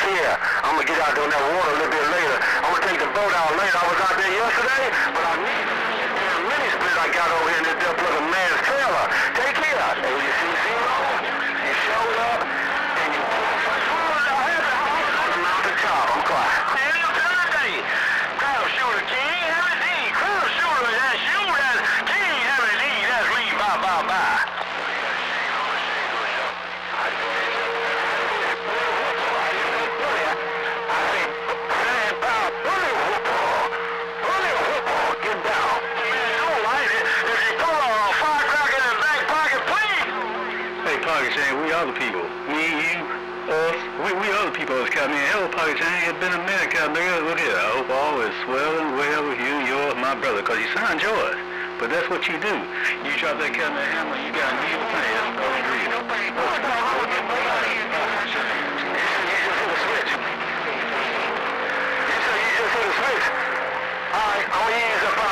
care. I'm gonna get out there on that water a little bit later. I'm gonna take the boat out later. I was out there yesterday, but I need a mini split I got over here in this there plug a man's trailer. Take care. Hey, you see Zero? You showed up, and you out the top. I'm quiet. Crowd shooter king, Heavy D. Crowd shooter, that's you, that's King Heavy D. That's me. Bye, bye, bye. We other people. Me, you, us. We other people that's got me in hell pocket chain. It's been a minute, Captain. Look here. I hope all is well and well with you, yours, my brother, because you signed yours. But that's what you do. You drop that Captain Hammer, you got a new thing. That's what I'm reading. You just hit a switch. All right, I'm going to use up